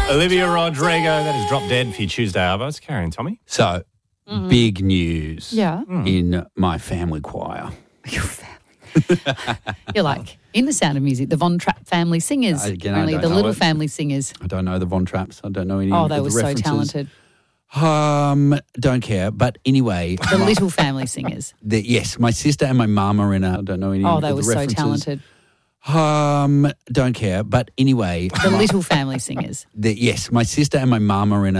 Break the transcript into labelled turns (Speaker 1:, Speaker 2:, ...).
Speaker 1: Olivia Rodrigo, that is Drop Dead for your Tuesday Arvos. Carry on, Tommy.
Speaker 2: So, big news
Speaker 3: Yeah.
Speaker 2: in my family choir.
Speaker 3: Your family. You're like, in The Sound of Music, the Von Trapp family singers.
Speaker 2: Again, I
Speaker 3: only
Speaker 2: don't
Speaker 3: the
Speaker 2: know
Speaker 3: little
Speaker 2: it.
Speaker 3: family singers.
Speaker 2: I don't know the Von Trapps. I don't know any
Speaker 3: Oh,
Speaker 2: of
Speaker 3: they
Speaker 2: the
Speaker 3: were
Speaker 2: references.
Speaker 3: so talented.
Speaker 2: Don't care. But anyway.
Speaker 3: The little family singers.
Speaker 2: Yes, my sister and my mum are in a, I don't know any
Speaker 3: Oh,
Speaker 2: of
Speaker 3: they
Speaker 2: the
Speaker 3: were
Speaker 2: references.
Speaker 3: so talented.
Speaker 2: Don't care. But anyway.
Speaker 3: The little family singers.
Speaker 2: Yes, my sister and my mum are in a